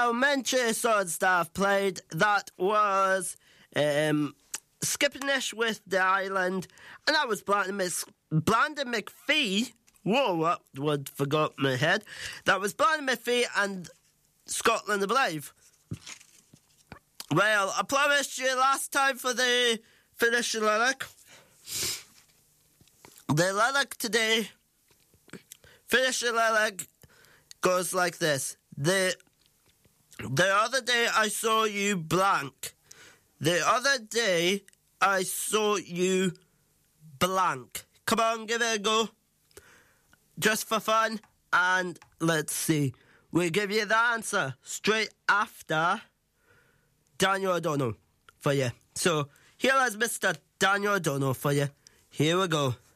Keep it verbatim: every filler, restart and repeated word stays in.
elementary songs that I've played, that was um, Skipping-ish with The Island, and that was Blandon, Mc, Blandon McPhee. Whoa, what would forgot my head. That was Blandon McPhee and Scotland Alive. Well, I promised you last time for the finish lyric. The lyric today, finish lyric, goes like this. The the other day I saw you blank. The other day I saw you blank. Come on, give it a go. Just for fun. And let's see. We'll give you the answer straight after Daniel O'Donnell for you. So here is Mister Daniel O'Donnell for you. Here we go.